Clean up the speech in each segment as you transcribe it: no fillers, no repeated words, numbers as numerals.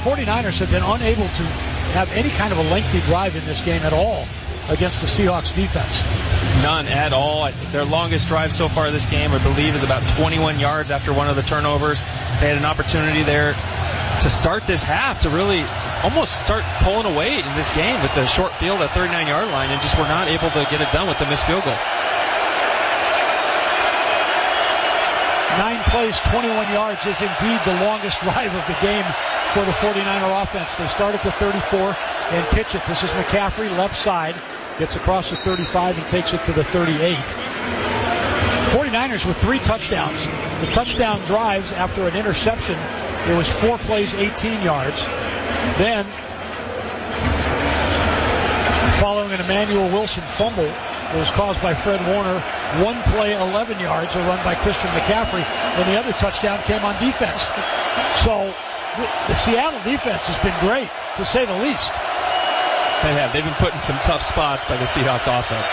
49ers have been unable to have any kind of a lengthy drive in this game at all against the Seahawks defense. None at all. Their longest drive so far this game, I believe, is about 21 yards after one of the turnovers. They had an opportunity there to start this half to really almost start pulling away in this game with the short field at 39-yard line, and just were not able to get it done with the missed field goal. 9 plays, 21 yards is indeed the longest drive of the game for the 49er offense. They start at the 34 and pitch it. This is McCaffrey, left side, gets across the 35 and takes it to the 38. 49ers with 3 touchdowns. The touchdown drives after an interception, it was 4 plays, 18 yards. Then, following an Emmanuel Wilson fumble, it was caused by Fred Warner. 1 play, 11 yards, a run by Christian McCaffrey, and the other touchdown came on defense. So the Seattle defense has been great, to say the least. They have. They've been put in some tough spots by the Seahawks offense.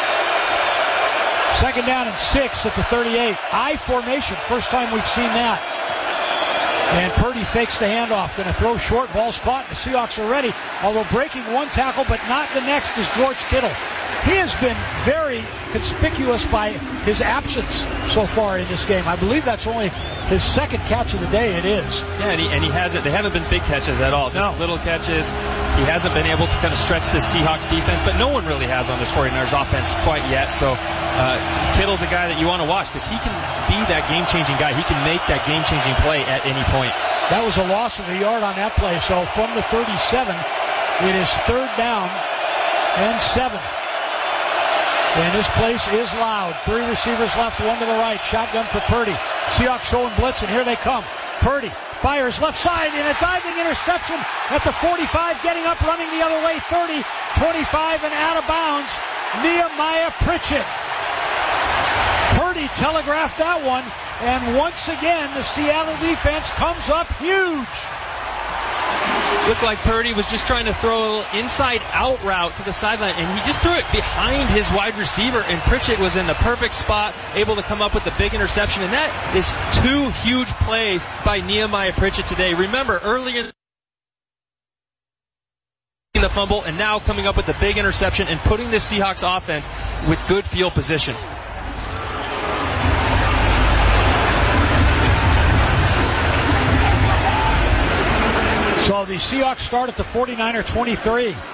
2nd down and 6 at the 38. I formation, first time we've seen that. And Purdy fakes the handoff, going to throw short, ball's caught, and the Seahawks are ready. Although breaking one tackle, but not the next, is George Kittle. He has been very conspicuous by his absence so far in this game. I believe that's only his 2nd catch of the day. It is. Yeah, and he hasn't. They haven't been big catches at all. Just little catches. He hasn't been able to kind of stretch the Seahawks defense, but no one really has on this 49ers offense quite yet. So Kittle's a guy that you want to watch because he can be that game-changing guy. He can make that game-changing play at any point. That was a loss of a yard on that play. So from the 37, it is 3rd down and 7. And this place is loud. 3 receivers left, 1 to the right. Shotgun for Purdy. Seahawks showing blitz, and here they come. Purdy fires left side in a diving interception at the 45, getting up, running the other way, 30, 25, and out of bounds. Nehemiah Pritchett. Purdy telegraphed that one, and once again, the Seattle defense comes up huge. Looked like Purdy was just trying to throw a little inside-out route to the sideline, and he just threw it behind his wide receiver, and Pritchett was in the perfect spot, able to come up with the big interception, and that is 2 huge plays by Nehemiah Pritchett today. Remember, earlier in the fumble, and now coming up with the big interception and putting the Seahawks offense with good field position. So the Seahawks start at the 49er 23.